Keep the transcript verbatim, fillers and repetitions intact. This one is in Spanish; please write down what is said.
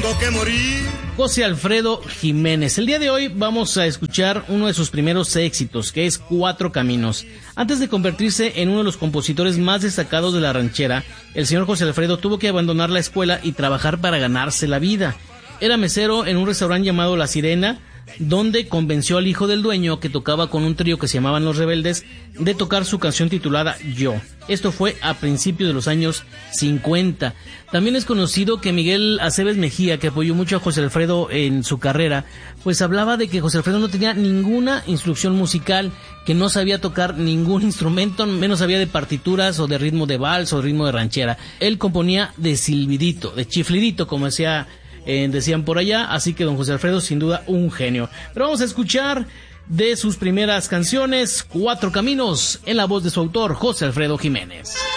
tengo que morir. José Alfredo Jiménez. El día de hoy vamos a escuchar uno de sus primeros éxitos, que es Cuatro Caminos. Antes de convertirse en uno de los compositores más destacados de la ranchera, el señor José Alfredo tuvo que abandonar la escuela y trabajar para ganarse la vida. Era mesero en un restaurante llamado La Sirena, donde convenció al hijo del dueño, que tocaba con un trío que se llamaban Los Rebeldes, de tocar su canción titulada Yo. Esto fue a principios de los años cincuenta. También es conocido que Miguel Aceves Mejía, que apoyó mucho a José Alfredo en su carrera, pues hablaba de que José Alfredo no tenía ninguna instrucción musical, que no sabía tocar ningún instrumento, menos sabía de partituras o de ritmo de vals o de ritmo de ranchera. Él componía de silbidito, de chiflidito, como decía Eh, decían por allá, así que don José Alfredo sin duda un genio. Pero vamos a escuchar de sus primeras canciones Cuatro Caminos, en la voz de su autor José Alfredo Jiménez.